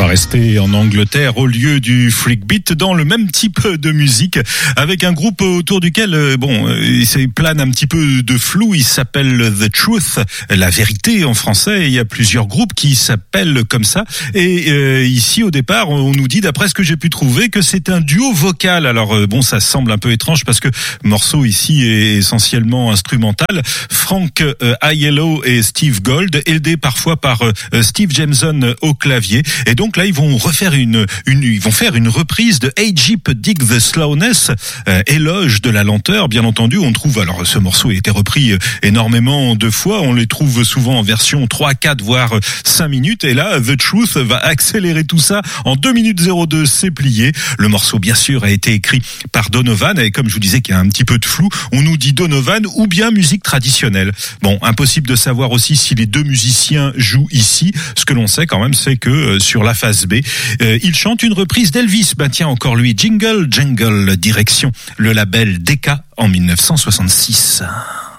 va rester en Angleterre au lieu du freak beat dans le même type de musique avec un groupe autour duquel il plane un petit peu de flou. Il s'appelle The Truth, la vérité en français. Il y a plusieurs groupes qui s'appellent comme ça. Et ici au départ, on nous dit, d'après ce que j'ai pu trouver, que c'est un duo vocal. Alors ça semble un peu étrange parce que le morceau ici est essentiellement instrumental. Frank Aiello et Steve Gold, aidés parfois par Steve Jameson au clavier. Et donc là, ils vont faire une reprise de Hey Jeep Dig the Slowness, éloge de la lenteur. Bien entendu, on trouve, alors ce morceau a été repris énormément de fois. On les trouve souvent en version 3, 4, voire 5 minutes. Et là, The Truth va accélérer tout ça en 2 minutes 02. C'est plié. Le morceau, bien sûr, a été écrit par Donovan. Et comme je vous disais qu'il y a un petit peu de flou, on nous dit Donovan ou bien musique traditionnelle. Bon, impossible de savoir aussi si les deux musiciens jouent ici. Ce que l'on sait quand même, c'est que sur la phase B, il chante une reprise d'Elvis. Tiens, encore lui, Jingle Jangle, direction le label Decca en 1966.